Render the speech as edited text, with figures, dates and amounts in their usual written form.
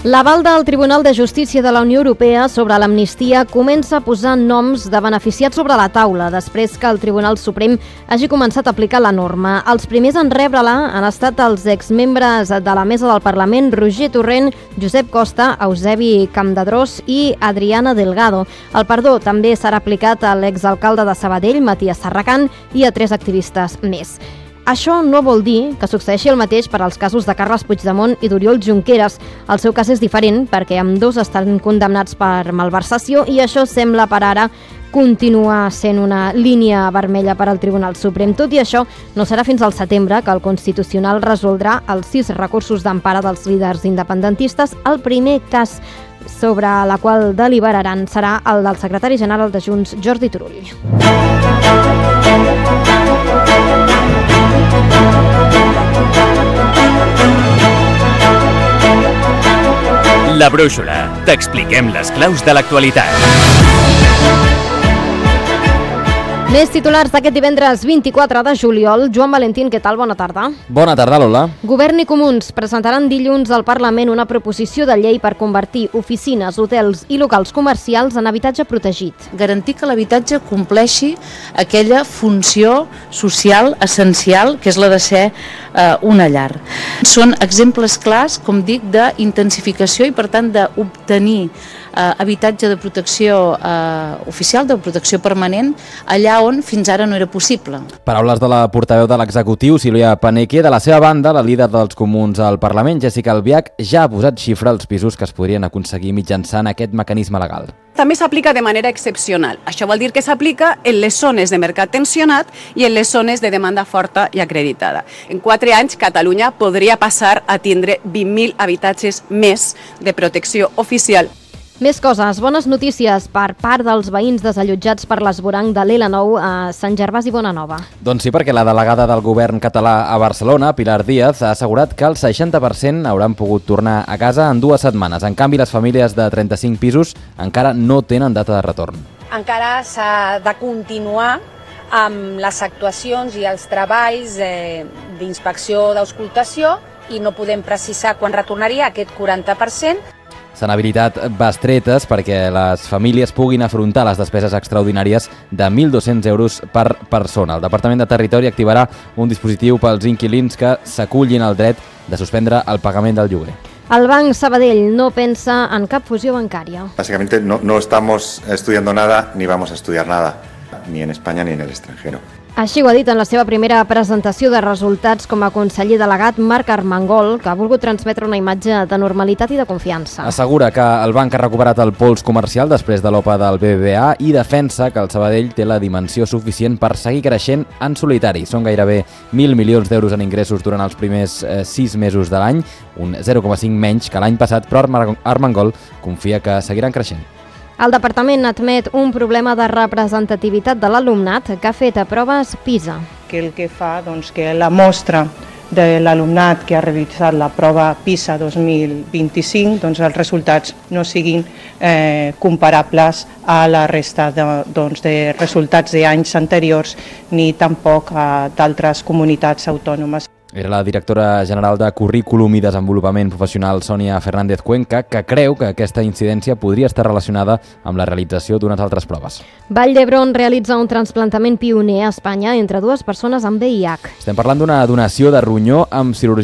L'aval del Tribunal de Justícia de la Unió Europea sobre l'amnistia comença a posar noms de beneficiats sobre la taula després que el Tribunal Suprem hagi començat a aplicar la norma. Els primers en rebre-la han estat els exmembres de la Mesa del Parlament Roger Torrent, Josep Costa, Eusebi Campdedrós i Adriana Delgado. El perdó també serà aplicat a l'exalcalde de Sabadell, Matías Serracant, i a 3 activistes més. Això no vol dir que succeeixi el mateix per als casos de Carles Puigdemont i d'Oriol Junqueras. El seu cas és diferent perquè ambdós estan condemnats per malversació i això sembla per ara continuar sent una línia vermella per al Tribunal Suprem. Tot i això, no serà fins al setembre que el Constitucional resoldrà els 6 recursos d'empara dels líders independentistes. El primer cas sobre la qual deliberaran serà el del secretari general de Junts, Jordi Turull. La Brúixola. T'expliquem les claus de l'actualitat. Més titulars d'aquest divendres 24 de juliol. Joan Valentín, què tal? Bona tarda. Bona tarda, Lola. Govern i Comuns presentaran dilluns al Parlament una proposició de llei per convertir oficines, hotels i locals comercials en habitatge protegit. Garantir que l'habitatge compleixi aquella funció social essencial que és la de ser una llar. Són exemples clars, com dic, d'intensificació i, per tant, d'obtenir habitatge de protecció oficial, de protecció permanent, allà on fins ara no era possible. Paraules de la portaveu de l'executiu, Sílvia Paneque. De la seva banda, la líder dels Comuns al Parlament, Jessica Albiach, ja ha posat xifra als pisos que es podrien aconseguir mitjançant aquest mecanisme legal. També s'aplica de manera excepcional. Això vol dir que s'aplica en les zones de mercat tensionat i en les zones de demanda forta i acreditada. En 4 anys, Catalunya podria passar a tindre 20.000 habitatges més de protecció oficial. Més coses, bones notícies per part dels veïns desallotjats per l'esvoranc de l'L9 a Sant Gervasi Bonanova. Doncs sí, perquè la delegada del govern català a Barcelona, Pilar Díaz, ha assegurat que el 60% hauran pogut tornar a casa en 2 setmanes. En canvi, les famílies de 35 pisos encara no tenen data de retorn. Encara s'ha de continuar amb les actuacions i els treballs d'inspecció d'auscultació i no podem precisar quan retornaria aquest 40%. S'han habilitat bestretes perquè les famílies puguin afrontar les despeses extraordinàries de 1.200 euros per persona. El Departament de Territori activarà un dispositiu pels inquilins que s'acullin al dret de suspendre el pagament del lloguer. El Banc Sabadell no pensa en cap fusió bancària. Básicamente no estamos estudiando nada ni vamos a estudiar nada, ni en España ni en el extranjero. Així ho ha dit en la seva primera presentació de resultats com a conseller delegat Marc Armengol, que ha volgut transmetre una imatge de normalitat i de confiança. Assegura que el banc ha recuperat el pols comercial després de l'OPA del BBVA i defensa que el Sabadell té la dimensió suficient per seguir creixent en solitari. Són gairebé 1.000 milions d'euros en ingressos durant els primers 6 mesos de l'any, un 0,5 menys que l'any passat, però Armengol confia que seguiran creixent. El departament admet un problema de representativitat de l'alumnat que ha fet a proves PISA. El que fa que la mostra de l'alumnat que ha realitzat la prova PISA 2025, els resultats no siguin comparables a la resta de resultats d'anys anteriors ni tampoc a d'altres comunitats autònomes. Era la directora general de Currículum i Desenvolupament Professional, Sònia Fernández Cuenca, que creu que aquesta incidència podria estar relacionada amb la realització d'unes altres proves. Vall d'Hebron realitza un trasplantament pioner a Espanya entre 2 persones amb VIH. Estem parlant d'una donació de ronyó amb cirurgia